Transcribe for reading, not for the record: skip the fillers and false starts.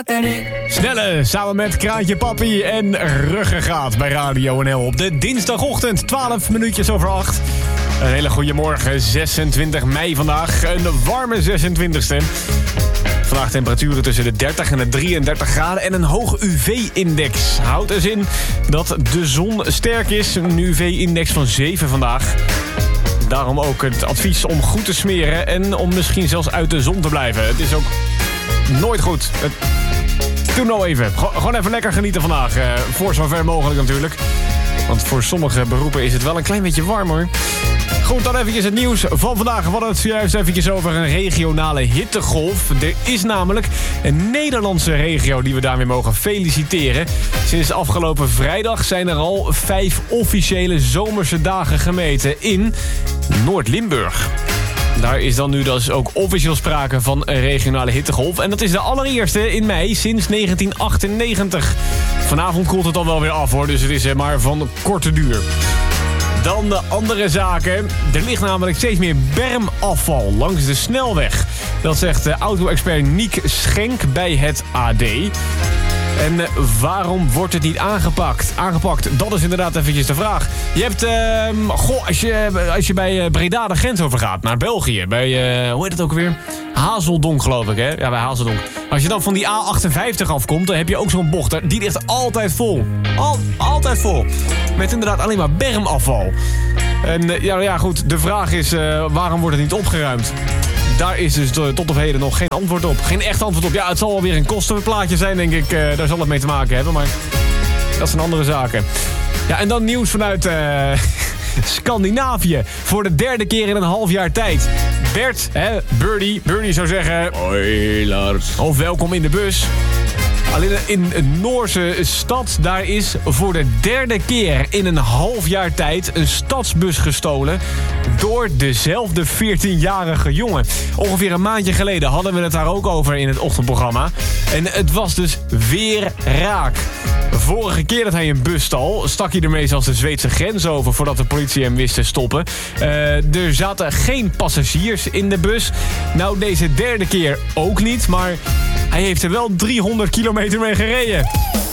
en ik. Snelle, samen met Kraantje Papi en Ruggengraat bij Radio NL op de dinsdagochtend, 12 minuutjes over 8. Een hele goede morgen, 26 mei vandaag, een warme 26e. Vandaag temperaturen tussen de 30 en de 33 graden en een hoog UV-index. Houdt dus in dat de zon sterk is, een UV-index van 7 vandaag. Daarom ook het advies om goed te smeren en om misschien zelfs uit de zon te blijven. Het is ook nooit goed. Doe nou even. Gewoon even lekker genieten vandaag. Voor zover mogelijk natuurlijk. Want voor sommige beroepen is het wel een klein beetje warmer. Goed, dan eventjes het nieuws van vandaag. We hadden het zojuist eventjes over een regionale hittegolf. Er is namelijk een Nederlandse regio die we daarmee mogen feliciteren. Sinds afgelopen vrijdag zijn er al 5 officiële zomerse dagen gemeten in Noord-Limburg. Daar is dan nu dus ook officieel sprake van een regionale hittegolf. En dat is de allereerste in mei sinds 1998. Vanavond koelt het dan wel weer af hoor, dus het is maar van korte duur. Dan de andere zaken. Er ligt namelijk steeds meer bermafval langs de snelweg. Dat zegt auto-expert Niek Schenk bij het AD. En waarom wordt het niet aangepakt? Dat is inderdaad eventjes de vraag. Je hebt, als je bij Breda de grens overgaat naar België. Bij, hoe heet het ook weer? Hazeldonk geloof ik, hè? Ja, bij Hazeldonk. Als je dan van die A58 afkomt, dan heb je ook zo'n bocht. Die ligt altijd vol. Altijd vol. Met inderdaad alleen maar bermafval. En ja goed, de vraag is, waarom wordt het niet opgeruimd? Daar is dus tot op heden nog geen antwoord op. Geen echt antwoord op. Ja, het zal wel weer een kostenplaatje zijn, denk ik. Daar zal het mee te maken hebben, maar dat zijn andere zaken. Ja, en dan nieuws vanuit Scandinavië. Voor de 3e keer in een half jaar tijd. Bert, Bernie zou zeggen... Hoi Lars. Of welkom in de bus. Alleen in een Noorse stad, daar is voor de 3e keer in een half jaar tijd een stadsbus gestolen door dezelfde 14-jarige jongen. Ongeveer een maandje geleden hadden we het daar ook over in het ochtendprogramma. En het was dus weer raak. Vorige keer dat hij een bus stal, stak hij ermee zelfs de Zweedse grens over voordat de politie hem wist te stoppen. Er zaten geen passagiers in de bus. Nou, deze 3e keer ook niet, maar hij heeft er wel 300 kilometer mee gereden.